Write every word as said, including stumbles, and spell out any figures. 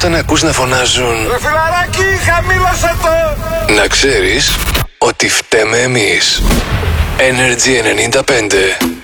όταν ακούς να φωνάζουν Ρε φιλαράκι, χαμήλωσε το! να ξέρεις ότι φταίμε εμείς. Energy ενενήντα πέντε.